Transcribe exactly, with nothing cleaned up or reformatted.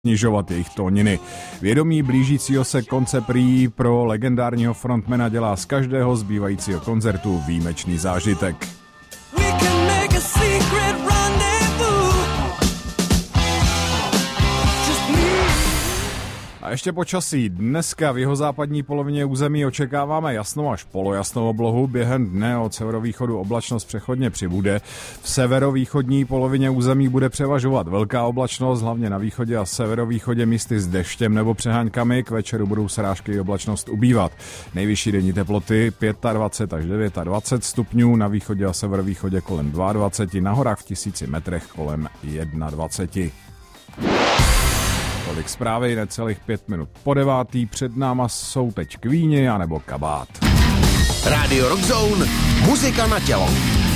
snižovat jejich tóniny. Vědomí blížícího se konce prý pro legendárního frontmana dělá z každého zbývajícího koncertu výjimečný zážitek. A ještě počasí. Dneska v jihozápadní polovině území očekáváme jasnou až polojasnou oblohu. Během dne od severovýchodu oblačnost přechodně přibude. V severovýchodní polovině území bude převažovat velká oblačnost, hlavně na východě a severovýchodě místy s deštěm nebo přeháňkami. K večeru budou srážky i oblačnost ubývat. Nejvyšší denní teploty dvacet pět až dvacet devět stupňů, na východě a severovýchodě kolem dvacet dva, na horách v tisíci metrech kolem dvacet jedna. Tolik zprávy, necelých pět minut po devátý, před náma jsou teď Queeni anebo Kabát. Rádio Rock Zone, muzika na tělo.